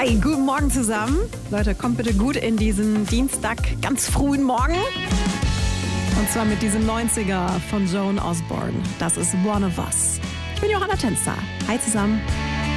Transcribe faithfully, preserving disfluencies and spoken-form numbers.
Hi, guten Morgen zusammen. Leute, kommt bitte gut in diesen Dienstag, ganz frühen Morgen. Und zwar mit diesem neunziger von Joan Osborne. Das ist One of Us. Ich bin Johanna Tänzer. Hi zusammen.